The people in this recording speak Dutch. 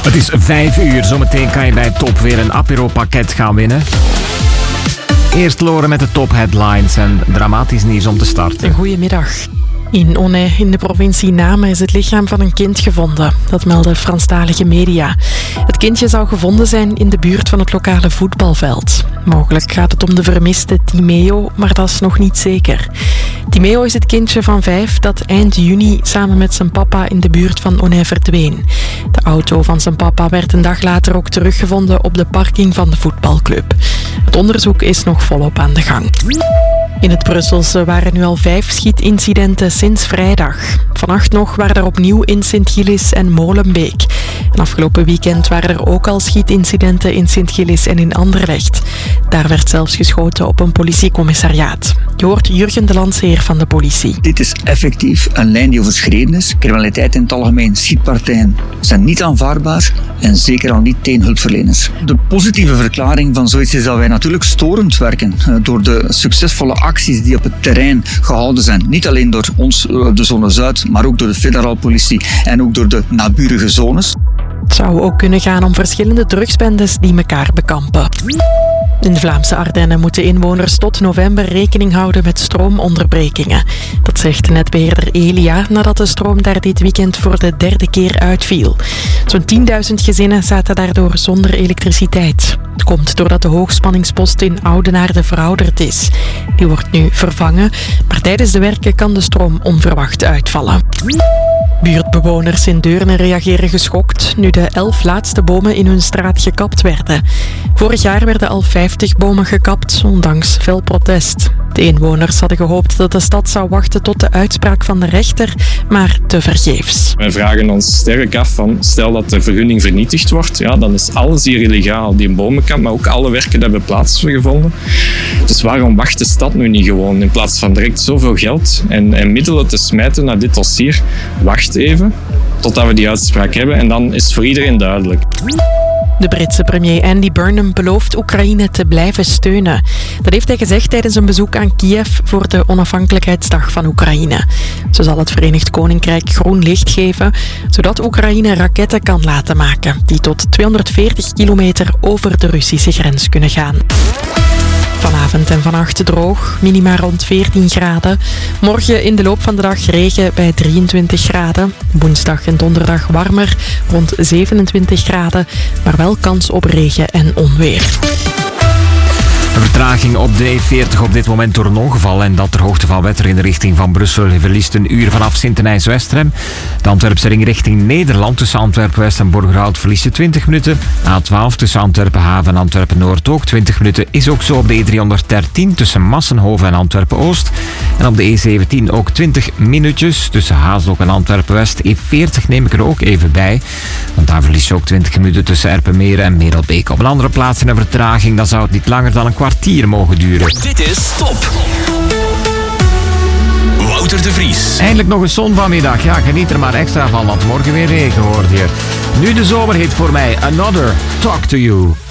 Het is 5 uur. Zometeen kan je bij Top weer een apero-pakket gaan winnen. Eerst Loren met de top-headlines en dramatisch nieuws om te starten. Goedemiddag. In Onay, in de provincie Namen, is het lichaam van een kind gevonden. Dat melden Franstalige media. Het kindje zou gevonden zijn in de buurt van het lokale voetbalveld. Mogelijk gaat het om de vermiste Timeo, maar dat is nog niet zeker. Timeo is het kindje van 5 dat eind juni samen met zijn papa in de buurt van Onay verdween. De auto van zijn papa werd een dag later ook teruggevonden op de parking van de voetbalclub. Het onderzoek is nog volop aan de gang. In het Brusselse waren nu al 5 schietincidenten sinds vrijdag. Vannacht nog waren er opnieuw in Sint-Gillis en Molenbeek. En afgelopen weekend waren er ook al schietincidenten in Sint-Gillis en in Anderlecht. Daar werd zelfs geschoten op een politiecommissariaat. Je hoort Jurgen de Landsheer van de politie. Dit is effectief een lijn die overschreden is. Criminaliteit in het algemeen, schietpartijen zijn niet aanvaardbaar en zeker al niet tegen hulpverleners. De positieve verklaring van zoiets is dat wij natuurlijk storend werken door de succesvolle acties die op het terrein gehouden zijn. Niet alleen door ons, de zone Zuid, maar ook door de federale politie en ook door de naburige zones. Het zou ook kunnen gaan om verschillende drugsbendes die elkaar bekampen. In de Vlaamse Ardennen moeten inwoners tot november rekening houden met stroomonderbrekingen. Dat zegt netbeheerder Elia nadat de stroom daar dit weekend voor de 3e keer uitviel. Zo'n 10.000 gezinnen zaten daardoor zonder elektriciteit. Het komt doordat de hoogspanningspost in Oudenaarde verouderd is. Die wordt nu vervangen, maar tijdens de werken kan de stroom onverwacht uitvallen. Buurtbewoners in Deurne reageren geschokt nu de 11 laatste bomen in hun straat gekapt werden. Vorig jaar werden al 50 bomen gekapt, ondanks veel protest. De inwoners hadden gehoopt dat de stad zou wachten tot de uitspraak van de rechter, maar tevergeefs. Wij vragen ons sterk af van, stel dat de vergunning vernietigd wordt, ja, dan is alles hier illegaal. Die bomenkamp, maar ook alle werken die hebben plaatsgevonden. Dus waarom wacht de stad nu niet gewoon? In plaats van direct zoveel geld en middelen te smijten naar dit dossier, wacht even totdat we die uitspraak hebben en dan is het voor iedereen duidelijk. De Britse premier Andy Burnham belooft Oekraïne te blijven steunen. Dat heeft hij gezegd tijdens een bezoek aan Kiev voor de onafhankelijkheidsdag van Oekraïne. Zo zal het Verenigd Koninkrijk groen licht geven, zodat Oekraïne raketten kan laten maken die tot 240 kilometer over de Russische grens kunnen gaan. Vanavond en vannacht droog, minima rond 14 graden. Morgen in de loop van de dag regen bij 23 graden. Woensdag en donderdag warmer, rond 27 graden. Maar wel kans op regen en onweer. Een vertraging op de E40 op dit moment door een ongeval en dat ter hoogte van Wetter in de richting van Brussel. Je verliest een uur vanaf Sint-Denijs-Westrem. De Antwerpse ring richting Nederland tussen Antwerpen-West en Borgerhout verlies je 20 minuten. A12 tussen Antwerpen-Haven en Antwerpen-Noord ook 20 minuten. Is ook zo op de E313 tussen Massenhoven en Antwerpen-Oost. En op de E17 ook 20 minuutjes tussen Haasdok en Antwerpen-West. E40 neem ik er ook even bij, want daar verlies je ook 20 minuten tussen Erpenmeren en Merelbeek. Op een andere plaats in een vertraging, dan zou het niet langer dan een kwartier mogen duren. Dit is Top. Wouter de Vries. Eindelijk nog een zon vanmiddag. Ja, geniet er maar extra van, want morgen weer regen, hoorde je. Nu de zomerhit voor mij. Another, Talk to You.